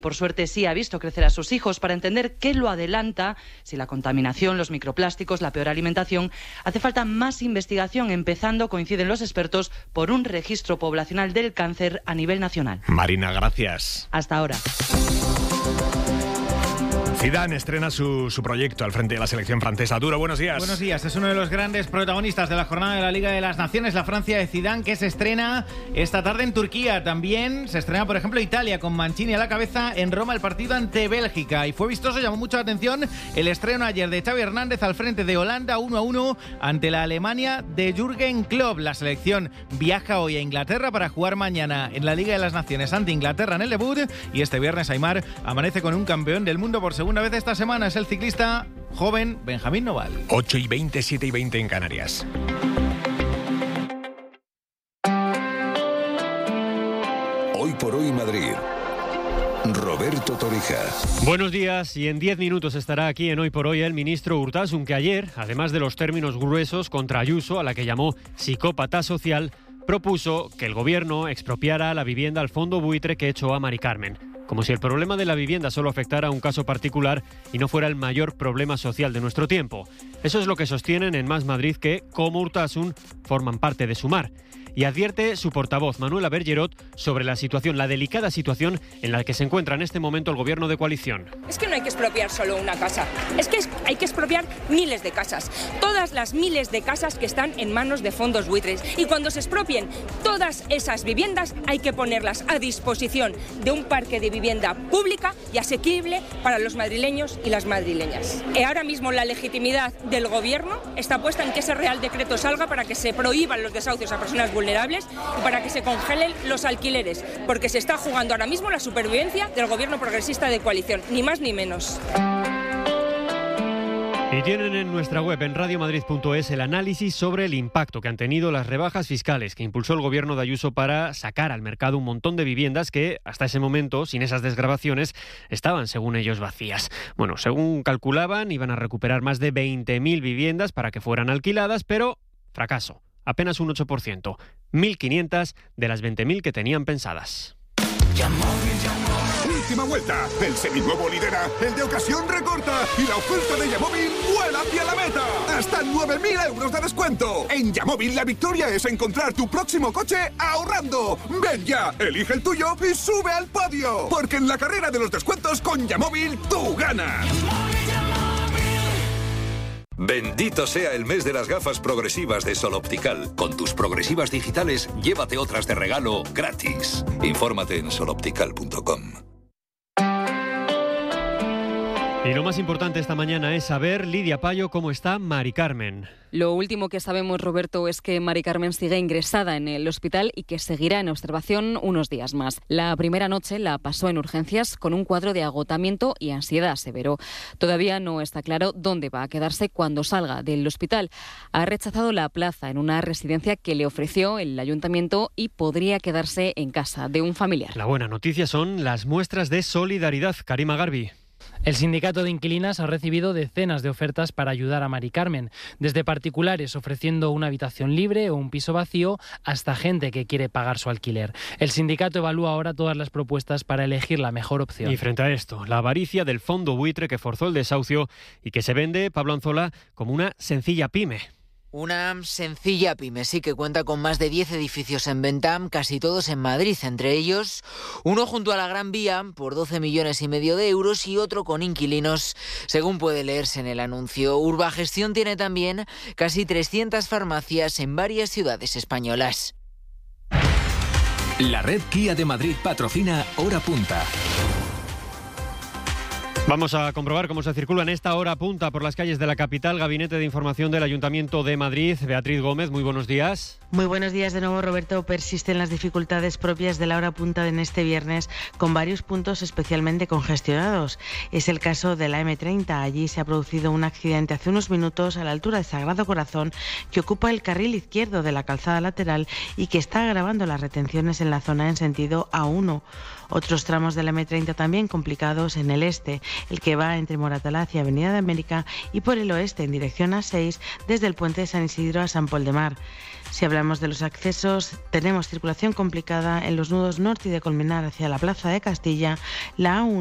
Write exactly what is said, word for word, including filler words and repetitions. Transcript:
Por suerte sí ha visto crecer a sus hijos para entender qué lo adelanta, si la contaminación, los microplásticos, la peor alimentación. Hace falta más investigación, empezando, coinciden los expertos, por un registro poblacional del cáncer a nivel nacional. Marina, gracias. Hasta ahora. Zidane estrena su, su proyecto al frente de la selección francesa. Duro, buenos días. Buenos días. Es uno de los grandes protagonistas de la jornada de la Liga de las Naciones, la Francia de Zidane, que se estrena esta tarde en Turquía. También se estrena, por ejemplo, Italia, con Mancini a la cabeza en Roma, el partido ante Bélgica. Y fue vistoso, llamó mucho la atención el estreno ayer de Xavi Hernández al frente de Holanda, uno a uno ante la Alemania de Jürgen Klopp. La selección viaja hoy a Inglaterra para jugar mañana en la Liga de las Naciones ante Inglaterra en el debut. Y este viernes Aimar amanece con un campeón del mundo por segunda Una vez esta semana. Es el ciclista joven Benjamín Noval. ocho y veinte, siete y veinte en Canarias. Hoy por hoy Madrid. Roberto Torija. Buenos días, y en diez minutos estará aquí en Hoy por Hoy el ministro Urtasun, que ayer, además de los términos gruesos contra Ayuso, a la que llamó psicópata social, propuso que el gobierno expropiara la vivienda al fondo buitre que echó a Mari Carmen. Como si el problema de la vivienda solo afectara a un caso particular y no fuera el mayor problema social de nuestro tiempo. Eso es lo que sostienen en Más Madrid, que, como Urtasun, forman parte de Sumar. Y advierte su portavoz, Manuela Bergerot, sobre la situación, la delicada situación en la que se encuentra en este momento el gobierno de coalición. Es que no hay que expropiar solo una casa, es que hay que expropiar miles de casas, todas las miles de casas que están en manos de fondos buitres. Y cuando se expropien todas esas viviendas, hay que ponerlas a disposición de un parque de vivienda pública y asequible para los madrileños y las madrileñas. Y ahora mismo la legitimidad del gobierno está puesta en que ese Real Decreto salga para que se prohíban los desahucios a personas vulnerables vulnerables y para que se congelen los alquileres, porque se está jugando ahora mismo la supervivencia del gobierno progresista de coalición, ni más ni menos. Y tienen en nuestra web, en radio madrid punto es, el análisis sobre el impacto que han tenido las rebajas fiscales que impulsó el gobierno de Ayuso para sacar al mercado un montón de viviendas que, hasta ese momento, sin esas desgravaciones, estaban, según ellos, vacías. Bueno, según calculaban, iban a recuperar más de veinte mil viviendas para que fueran alquiladas, pero fracaso. Apenas un ocho por ciento, mil quinientas de las veinte mil que tenían pensadas. Última vuelta, el seminuevo lidera, el de ocasión recorta y la oferta de Yamóvil vuela hacia la meta. Hasta nueve mil euros de descuento. En Yamóvil la victoria es encontrar tu próximo coche ahorrando. Ven ya, elige el tuyo y sube al podio. Porque en la carrera de los descuentos con Yamóvil tú ganas. Bendito sea el mes de las gafas progresivas de Sol Optical. Con tus progresivas digitales, llévate otras de regalo gratis. Infórmate en sol optical punto com. Y lo más importante esta mañana es saber, Lidia Payo, cómo está Mari Carmen. Lo último que sabemos, Roberto, es que Mari Carmen sigue ingresada en el hospital y que seguirá en observación unos días más. La primera noche la pasó en urgencias con un cuadro de agotamiento y ansiedad severo. Todavía no está claro dónde va a quedarse cuando salga del hospital. Ha rechazado la plaza en una residencia que le ofreció el ayuntamiento y podría quedarse en casa de un familiar. La buena noticia son las muestras de solidaridad. Karima Garbi. El sindicato de inquilinas ha recibido decenas de ofertas para ayudar a Mari Carmen, desde particulares ofreciendo una habitación libre o un piso vacío hasta gente que quiere pagar su alquiler. El sindicato evalúa ahora todas las propuestas para elegir la mejor opción. Y frente a esto, la avaricia del fondo buitre que forzó el desahucio y que se vende, Pablo Anzola, como una sencilla pyme. Una sencilla pyme, sí, que cuenta con más de diez edificios en venta, casi todos en Madrid, entre ellos uno junto a la Gran Vía por doce millones y medio de euros y otro con inquilinos, según puede leerse en el anuncio. Urbagestión tiene también casi trescientas farmacias en varias ciudades españolas. La red Kia de Madrid patrocina Hora Punta. Vamos a comprobar cómo se circula en esta hora punta por las calles de la capital. Gabinete de Información del Ayuntamiento de Madrid. Beatriz Gómez, muy buenos días. Muy buenos días de nuevo, Roberto. Persisten las dificultades propias de la hora punta en este viernes, con varios puntos especialmente congestionados. Es el caso de la eme treinta. Allí se ha producido un accidente hace unos minutos a la altura de Sagrado Corazón, que ocupa el carril izquierdo de la calzada lateral y que está agravando las retenciones en la zona en sentido A uno. Otros tramos de la eme treinta también complicados en el este. el que va entre Moratalaz y Avenida de América, y por el oeste en dirección A seis desde el puente de San Isidro a San Pol de Mar. Si hablamos de los accesos, tenemos circulación complicada en los nudos norte y de Colmenar hacia la Plaza de Castilla, la A uno